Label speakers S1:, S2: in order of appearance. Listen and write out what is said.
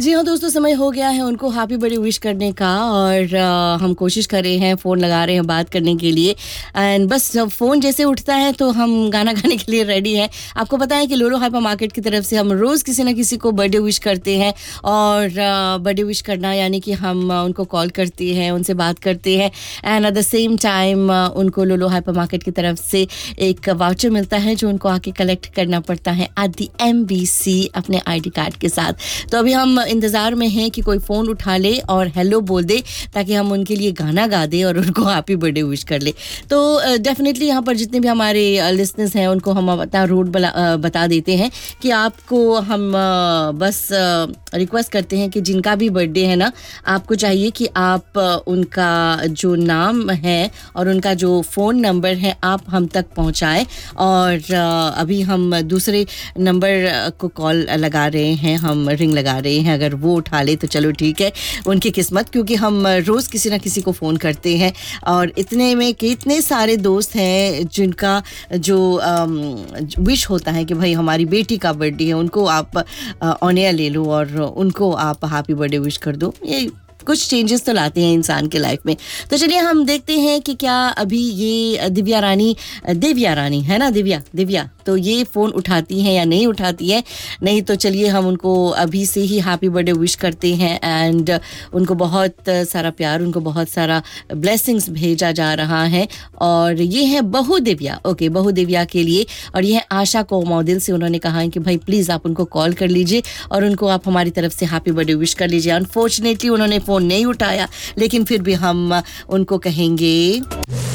S1: जी हाँ दोस्तों, समय हो गया है उनको हैप्पी बर्थडे विश करने का और हम कोशिश कर रहे हैं, फ़ोन लगा रहे हैं बात करने के लिए एंड बस जब फ़ोन जैसे उठता है तो हम गाना गाने के लिए रेडी हैं। आपको पता है कि लूलू हाइपर मार्केट की तरफ से हम रोज़ किसी न किसी को बर्थडे विश करते हैं और बर्थडे विश करना यानी कि हम उनको कॉल करते हैं, उनसे बात करते हैं and at the same time उनको लूलू हाइपर मार्केट की तरफ से एक वाउचर मिलता है जो उनको आके कलेक्ट करना पड़ता है एट द MBC अपने ID कार्ड के साथ। तो अभी हम इंतज़ार में हैं कि कोई फ़ोन उठा ले और हेलो बोल दे ताकि हम उनके लिए गाना गा दें और उनको हैप्पी बर्थडे विश कर ले। तो डेफिनेटली यहाँ पर जितने भी हमारे लिसनर्स हैं उनको हम अपना रूट बता देते हैं कि आपको हम बस रिक्वेस्ट करते हैं कि जिनका भी बर्थडे है ना, आपको चाहिए कि आप उनका जो नाम है और उनका जो फ़ोन नंबर है आप हम तक पहुँचाएँ। और अभी हम दूसरे नंबर को कॉल लगा रहे हैं, हम रिंग लगा रहे हैं। अगर वो उठा ले तो चलो ठीक है, उनकी किस्मत, क्योंकि हम रोज़ किसी ना किसी को फ़ोन करते हैं और इतने में कितने सारे दोस्त हैं जिनका जो विश होता है कि भाई हमारी बेटी का बर्थडे है, उनको आप ऑन एयर ले लो और उनको आप हैप्पी बर्थडे विश कर दो। ये कुछ चेंजेस तो लाते हैं इंसान के लाइफ में। तो चलिए हम देखते हैं कि क्या अभी ये देविया रानी है ना, दिव्या तो ये फ़ोन उठाती हैं या नहीं उठाती है। नहीं तो चलिए हम उनको अभी से ही हैप्पी बर्थडे विश करते हैं एंड उनको बहुत सारा प्यार, उनको बहुत सारा ब्लेसिंग्स भेजा जा रहा है। और ये है बहू दिव्या, ओके, बहू दिव्या के लिए। और ये है आशा कोमौदिल से, उन्होंने कहा है कि भाई प्लीज़ आप उनको कॉल कर लीजिए और उनको आप हमारी तरफ से हैप्पी बर्थडे विश कर लीजिए। अनफॉर्चुनेटली उन्होंने फ़ोन नहीं उठाया, लेकिन फिर भी हम उनको कहेंगे